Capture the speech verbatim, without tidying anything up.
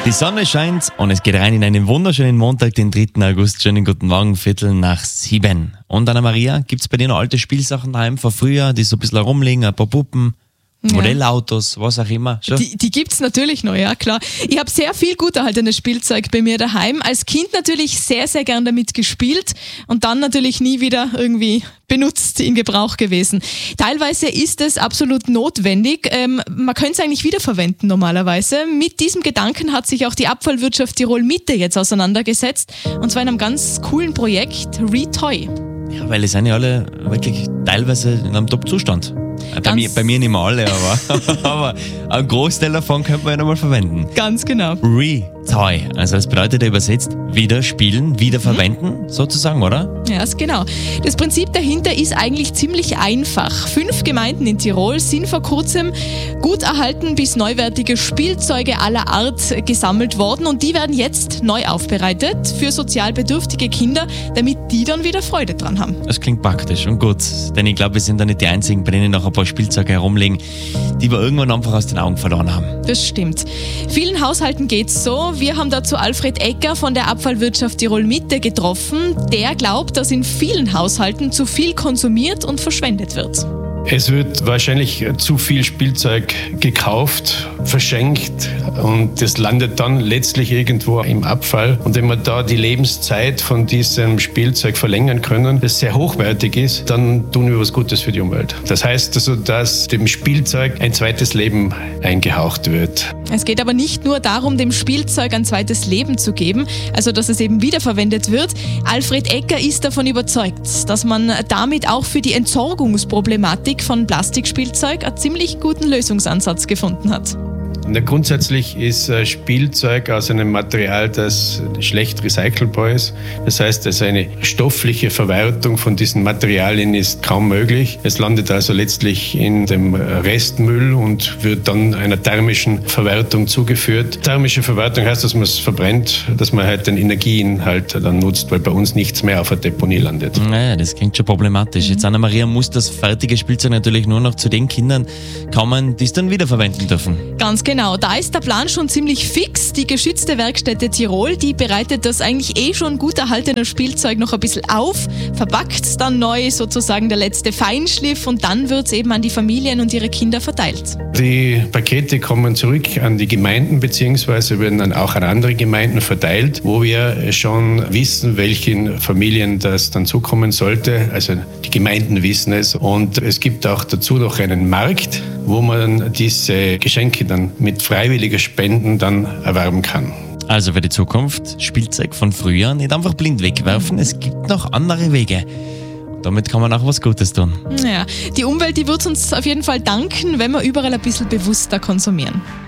Die Sonne scheint und es geht rein in einen wunderschönen Montag, den dritten August. Schönen guten Morgen, Viertel nach sieben. Und Anna-Maria, gibt's bei dir noch alte Spielsachen daheim von früher, die so ein bisschen rumliegen, ein paar Puppen? Ja. Modellautos, was auch immer. Schon? Die, die gibt's natürlich noch, ja klar. Ich habe sehr viel gut erhaltenes Spielzeug bei mir daheim. Als Kind natürlich sehr, sehr gern damit gespielt und dann natürlich nie wieder irgendwie benutzt, in Gebrauch gewesen. Teilweise ist es absolut notwendig. Ähm, man könnte es eigentlich wiederverwenden normalerweise. Mit diesem Gedanken hat sich auch die Abfallwirtschaft Tirol Mitte jetzt auseinandergesetzt. Und zwar in einem ganz coolen Projekt, Retoy. Ja, weil die sind ja alle wirklich teilweise in einem Top-Zustand. Bei mir, bei mir nicht mehr alle, aber, aber einen Großteil davon könnte man ja nochmal verwenden. Ganz genau. Retoy, also das bedeutet ja übersetzt wieder spielen, wieder verwenden, mhm. sozusagen, oder? Ja, yes, genau. Das Prinzip dahinter ist eigentlich ziemlich einfach. Fünf Gemeinden in Tirol sind vor kurzem gut erhalten bis neuwertige Spielzeuge aller Art gesammelt worden und die werden jetzt neu aufbereitet für sozial bedürftige Kinder, damit die dann wieder Freude dran haben. Das klingt praktisch und gut, denn ich glaube, wir sind da nicht die Einzigen, bei denen noch ein paar Spielzeuge herumliegen, die wir irgendwann einfach aus den Augen verloren haben. Das stimmt. Vielen Haushalten geht's so. Wir haben dazu Alfred Ecker von der Abfallwirtschaft Tirol Mitte getroffen. Der glaubt, dass in vielen Haushalten zu viel konsumiert und verschwendet wird. Es wird wahrscheinlich zu viel Spielzeug gekauft, verschenkt und das landet dann letztlich irgendwo im Abfall. Und wenn wir da die Lebenszeit von diesem Spielzeug verlängern können, das sehr hochwertig ist, dann tun wir was Gutes für die Umwelt. Das heißt also, dass dem Spielzeug ein zweites Leben eingehaucht wird. Es geht aber nicht nur darum, dem Spielzeug ein zweites Leben zu geben, also dass es eben wiederverwendet wird. Alfred Ecker ist davon überzeugt, dass man damit auch für die Entsorgungsproblematik von Plastikspielzeug einen ziemlich guten Lösungsansatz gefunden hat. Na, grundsätzlich ist Spielzeug aus einem Material, das schlecht recycelbar ist. Das heißt, also eine stoffliche Verwertung von diesen Materialien ist kaum möglich. Es landet also letztlich in dem Restmüll und wird dann einer thermischen Verwertung zugeführt. Thermische Verwertung heißt, dass man es verbrennt, dass man halt den Energieinhalt dann nutzt, weil bei uns nichts mehr auf der Deponie landet. Naja, das klingt schon problematisch. Jetzt, Anna-Maria, muss das fertige Spielzeug natürlich nur noch zu den Kindern kommen, die es dann wiederverwenden dürfen. Ganz genau. Genau, da ist der Plan schon ziemlich fix. Die geschützte Werkstätte Tirol, die bereitet das eigentlich eh schon gut erhaltene Spielzeug noch ein bisschen auf, verpackt es dann neu, sozusagen der letzte Feinschliff und dann wird es eben an die Familien und ihre Kinder verteilt. Die Pakete kommen zurück an die Gemeinden beziehungsweise werden dann auch an andere Gemeinden verteilt, wo wir schon wissen, welchen Familien das dann zukommen sollte. Also die Gemeinden wissen es und es gibt auch dazu noch einen Markt, wo man diese Geschenke dann mit freiwilliger Spenden dann erwerben kann. Also für die Zukunft, Spielzeug von früher nicht einfach blind wegwerfen, es gibt noch andere Wege. Damit kann man auch was Gutes tun. Ja, die Umwelt, die wird uns auf jeden Fall danken, wenn wir überall ein bisschen bewusster konsumieren.